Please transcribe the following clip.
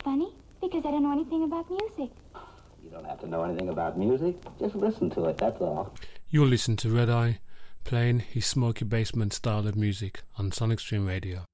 funny? Because I don't know anything about music. You don't have to know anything about music. Just listen to it, that's all. You'll listen to Red Eye playing his Smoky Basement style of music on Sonic Stream Radio.